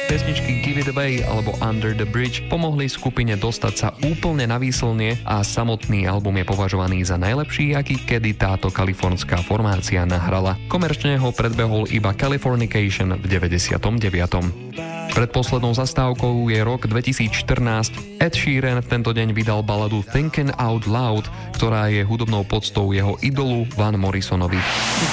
Pesničky Give It Away alebo Under the Bridge pomohli skupine dostať sa úplne na výslnie a samotný album je považovaný za najlepší, aký kedy táto kalifornská formácia nahrala. Komerčne ho predbehol iba Californication v 99. Pred poslednou zastávkou je rok 2014. Ed Sheeran v tento deň vydal baladu Thinking Out Loud, ktorá je hudobnou poctou jeho idolu Van Morrisonovi.